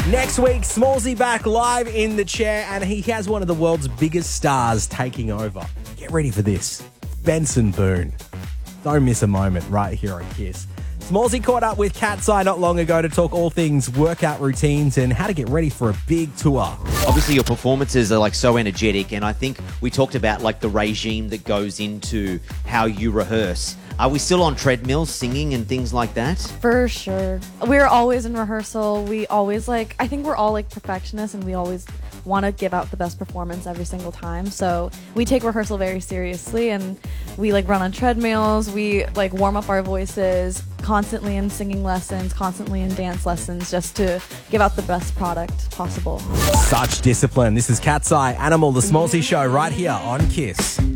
Next week, Smallsy back live in the chair, and he has one of the world's biggest stars taking over. Get ready for this. Benson Boone. Don't miss a moment right here on Kiss. Smallsy caught up with Cat's Eye not long ago to talk all things workout routines and how to get ready for a big tour. Obviously, your performances are so energetic, and I think we talked about the regime that goes into how you rehearse. Are we still on treadmills singing and things like that? For sure. We're always in rehearsal. We always I think we're all perfectionists, and we always want to give out the best performance every single time. So we take rehearsal very seriously, and we run on treadmills. We warm up our voices constantly in singing lessons, constantly in dance lessons, just to give out the best product possible. Such discipline. This is Cat's Eye, Animal, the Smallsy Show right here on Kiss.